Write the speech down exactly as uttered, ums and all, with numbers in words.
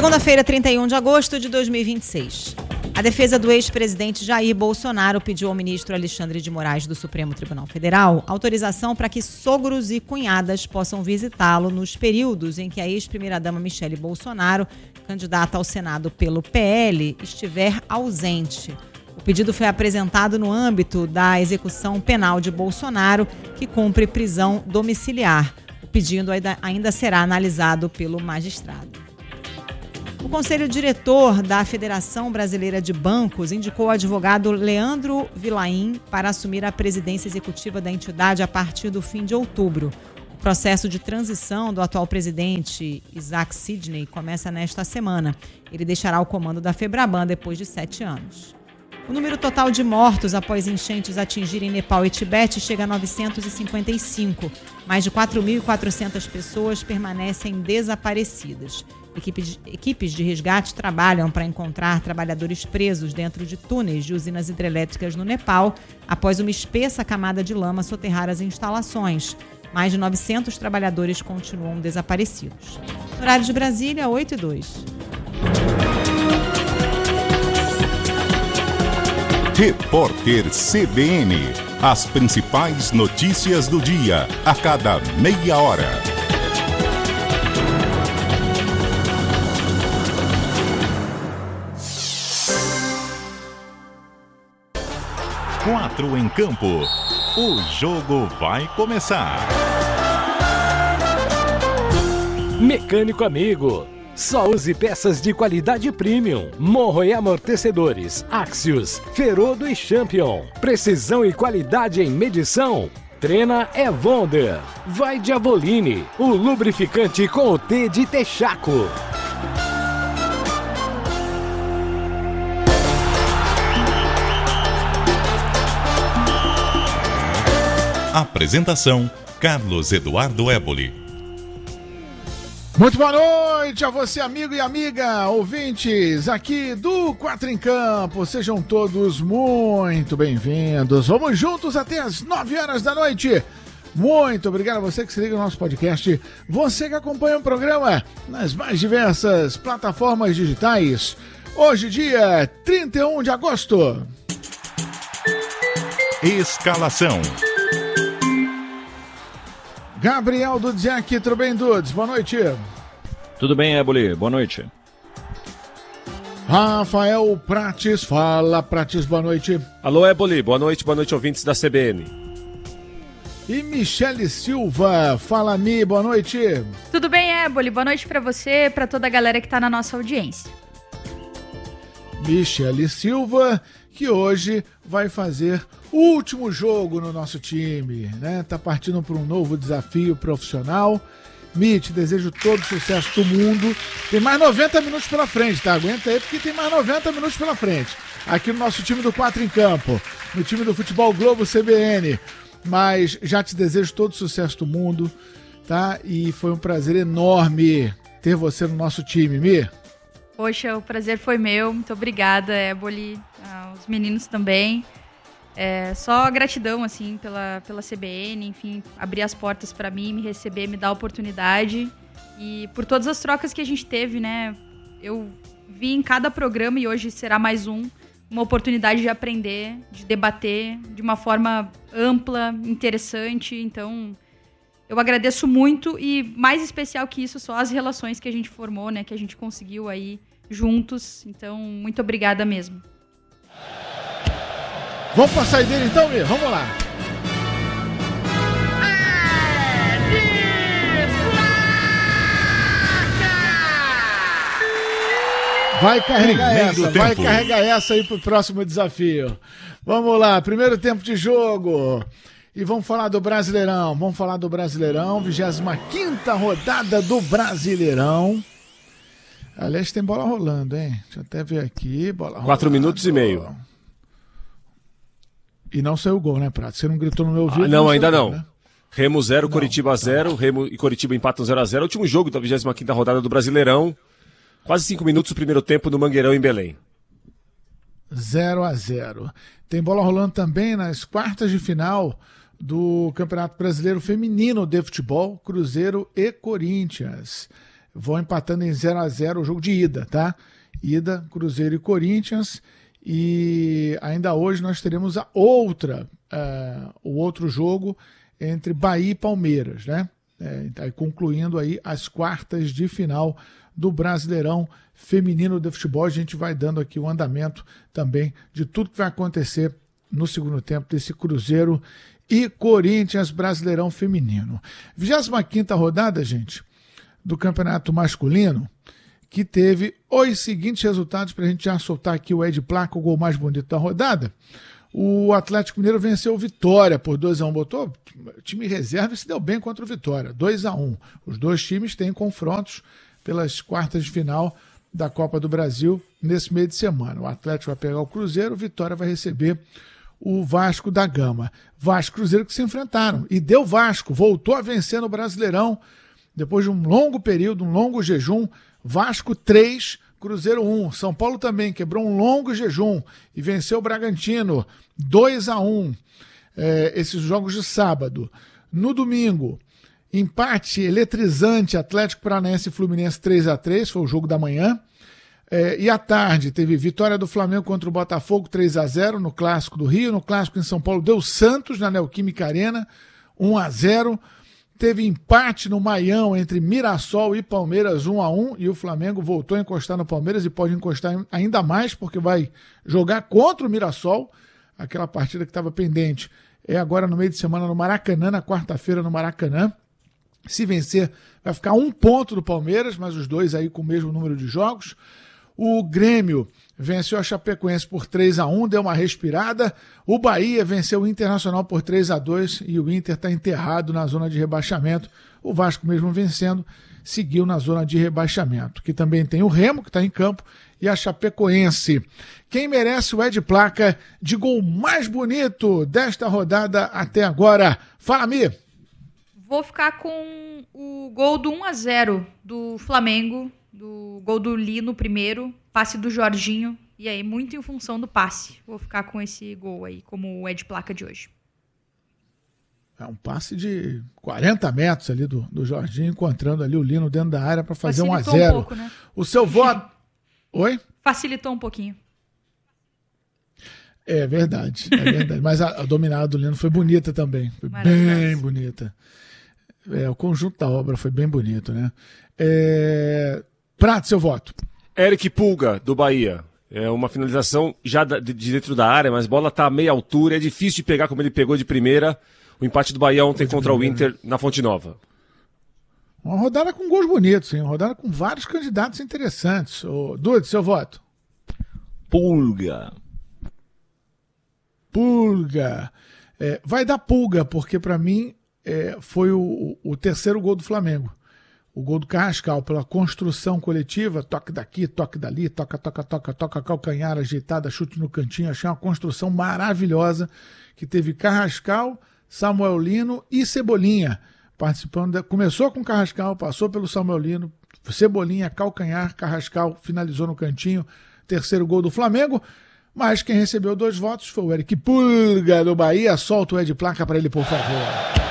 Segunda-feira, trinta e um de agosto de dois mil e vinte e seis. A defesa do ex-presidente Jair Bolsonaro pediu ao ministro Alexandre de Moraes do Supremo Tribunal Federal autorização para que sogros e cunhadas possam visitá-lo nos períodos em que a ex-primeira-dama Michele Bolsonaro, candidata ao Senado pelo P L, estiver ausente. O pedido foi apresentado no âmbito da execução penal de Bolsonaro, que cumpre prisão domiciliar. O pedido ainda será analisado pelo magistrado. O Conselho Diretor da Federação Brasileira de Bancos indicou o advogado Leandro Vilain para assumir a presidência executiva da entidade a partir do fim de outubro. O processo de transição do atual presidente, Isaac Sidney, começa nesta semana. Ele deixará o comando da Febraban depois de sete anos. O número total de mortos após enchentes atingirem Nepal e Tibete chega a novecentos e cinquenta e cinco. Mais de quatro mil e quatrocentas pessoas permanecem desaparecidas. Equipes, equipes de resgate trabalham para encontrar trabalhadores presos dentro de túneis de usinas hidrelétricas no Nepal, após uma espessa camada de lama soterrar as instalações. Mais de novecentos trabalhadores continuam desaparecidos. Horário de Brasília, oito e dois. Repórter C B N. As principais notícias do dia, a cada meia hora. Quatro em campo. O jogo vai começar. Mecânico amigo. Só use peças de qualidade premium. Morro e amortecedores, Axios, Ferodo e Champion. Precisão e qualidade em medição. Trena é Wonder. Vai de Avoline, o lubrificante com o T de Texaco. Apresentação: Carlos Eduardo Éboli. Muito boa noite a você, amigo e amiga, ouvintes aqui do Quatro em Campo. Sejam todos muito bem-vindos. Vamos juntos até as nove horas da noite. Muito obrigado a você que se liga no nosso podcast. Você que acompanha o programa nas mais diversas plataformas digitais. Hoje, dia trinta e um de agosto. Escalação: Gabriel Dudziak, tudo bem, Dudes? Boa noite. Tudo bem, Éboli? Boa noite. Rafael Prates, fala, Prates, boa noite. Alô, Éboli, boa noite, boa noite, ouvintes da C B N. E Michele Silva, fala, Mi, boa noite. Tudo bem, Éboli? Boa noite pra você e pra toda a galera que tá na nossa audiência. Michele Silva, que hoje vai fazer o último jogo no nosso time, né? Tá partindo para um novo desafio profissional. Mi, te desejo todo o sucesso do mundo. Tem mais noventa minutos pela frente, tá? Aguenta aí, porque tem mais noventa minutos pela frente. Aqui no nosso time do Quatro em Campo, no time do Futebol Globo C B N. Mas já te desejo todo o sucesso do mundo, tá? E foi um prazer enorme ter você no nosso time, Mi. Poxa, o prazer foi meu. Muito obrigada, Éboli. Ah, os meninos também. É, só gratidão, assim, pela, pela C B N, enfim, abrir as portas para mim, me receber, me dar a oportunidade. E por todas as trocas que a gente teve, né? Eu vi em cada programa, e hoje será mais um, uma oportunidade de aprender, de debater de uma forma ampla, interessante. Então, eu agradeço muito e, mais especial que isso, só as relações que a gente formou, né? Que a gente conseguiu aí juntos. Então, muito obrigada mesmo. Vamos pra saideira então, Mi? Vamos lá. Vai carregar Primeiro essa, tempo. vai carregar essa aí pro próximo desafio. Vamos lá, primeiro tempo de jogo. E vamos falar do Brasileirão. Vamos falar do Brasileirão, vigésima quinta rodada do Brasileirão. Aliás, tem bola rolando, hein? Deixa eu até ver aqui. Bola Quatro rolando. minutos e meio. E não saiu o gol, né, Prato? Você não gritou no meu ouvido? Ah, não, ainda não. não. Né? Remo zero, Não, Coritiba zero. Remo e Coritiba empatam zero a zero. Último jogo da vigésima quinta rodada do Brasileirão. Quase cinco minutos o primeiro tempo no Mangueirão, em Belém. zero a zero. Tem bola rolando também nas quartas de final do Campeonato Brasileiro Feminino de Futebol, Cruzeiro e Corinthians. vão empatando em zero a zero o jogo de ida, tá? Ida, Cruzeiro e Corinthians. E ainda hoje nós teremos a outra, uh, o outro jogo entre Bahia e Palmeiras, né? É, tá concluindo aí as quartas de final do Brasileirão Feminino de Futebol. A gente vai dando aqui o andamento também de tudo que vai acontecer no segundo tempo desse Cruzeiro e Corinthians Brasileirão Feminino. vigésima quinta rodada, gente, do Campeonato Masculino, que teve os seguintes resultados para a gente já soltar aqui o Ed Placa, o gol mais bonito da rodada. O Atlético Mineiro venceu o Vitória por dois a um, botou o time reserva e se deu bem contra o Vitória, dois a um. Os dois times têm confrontos pelas quartas de final da Copa do Brasil nesse meio de semana. O Atlético vai pegar o Cruzeiro, o Vitória vai receber o Vasco da Gama. Vasco e Cruzeiro que se enfrentaram e deu Vasco, voltou a vencer no Brasileirão depois de um longo período, um longo jejum. Vasco três, Cruzeiro um. São Paulo também quebrou um longo jejum e venceu o Bragantino dois a um. É, esses jogos de sábado. No domingo, empate eletrizante, Atlético Paranaense e Fluminense três a três, foi o jogo da manhã. É, e à tarde teve vitória do Flamengo contra o Botafogo três a zero no Clássico do Rio. No Clássico em São Paulo deu Santos na Neoquímica Arena um a zero. Teve empate no Maião entre Mirassol e Palmeiras um a um, e o Flamengo voltou a encostar no Palmeiras e pode encostar ainda mais porque vai jogar contra o Mirassol. Aquela partida que estava pendente é agora no meio de semana no Maracanã, na quarta-feira no Maracanã. Se vencer vai ficar um ponto do Palmeiras, mas os dois aí com o mesmo número de jogos. O Grêmio venceu a Chapecoense por três a um, deu uma respirada. O Bahia venceu o Internacional por três a dois e o Inter está enterrado na zona de rebaixamento. O Vasco, mesmo vencendo, seguiu na zona de rebaixamento. Que também tem o Remo, que está em campo, e a Chapecoense. Quem merece o Ed Placa de gol mais bonito desta rodada até agora? Fala, Mi! Vou ficar com o gol do um a zero do Flamengo, do gol do Lino primeiro, passe do Jorginho, e aí muito em função do passe. Vou ficar com esse gol aí como o Ed Placa de hoje. É um passe de quarenta metros ali do, do Jorginho, encontrando ali o Lino dentro da área para fazer um a zero. Facilitou um pouco, né? O seu voto... Oi? Facilitou um pouquinho. É verdade, é verdade. Mas a, a dominada do Lino foi bonita também. Foi bem bonita. É, o conjunto da obra foi bem bonito, né? É... Prato, seu voto. Eric Pulga, do Bahia. É uma finalização já de dentro da área, mas a bola tá a meia altura, é difícil de pegar como ele pegou de primeira. O empate do Bahia ontem contra o Inter na Fonte Nova. Uma rodada com gols bonitos, hein? Uma rodada com vários candidatos interessantes. Ô, Dudu, seu voto. Pulga. Pulga. É, vai dar Pulga, porque para mim é, foi o, o terceiro gol do Flamengo. O gol do Carrascal, pela construção coletiva, toque daqui, toque dali, toca, toca, toca, toca, calcanhar, ajeitada, chute no cantinho. Achei uma construção maravilhosa que teve Carrascal, Samuel Lino e Cebolinha participando. De... Começou com Carrascal, passou pelo Samuel Lino, Cebolinha, calcanhar, Carrascal finalizou no cantinho. Terceiro gol do Flamengo. Mas quem recebeu dois votos foi o Eric Pulga do Bahia. Solta o Ed Placa para ele, por favor.